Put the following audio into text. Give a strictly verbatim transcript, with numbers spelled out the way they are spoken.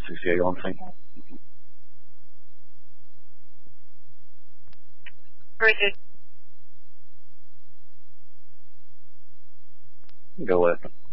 six eight on thing. Bridget. Go with it.